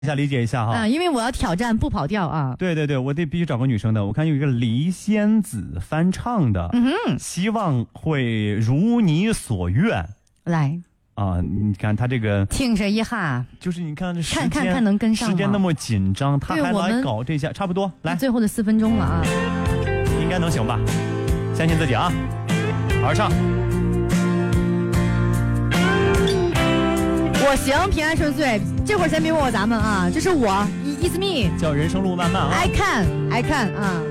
理解一下哈。 因为我要挑战不跑调啊。 对对对，我得必须找个女生的。我看有一个黎仙子翻唱的，希望会如你所愿。 来啊，你看他这个听着一下， 就是你看这时间看能跟上吗？ 时间那么紧张，他还来搞这下，差不多来， 最后的4分钟了啊， 应该能行吧？相信自己啊，好好唱。 我行，平安顺遂。这会儿先别问我咱们啊，这是我 ，It's me， 叫人生路漫漫啊。 I can 啊。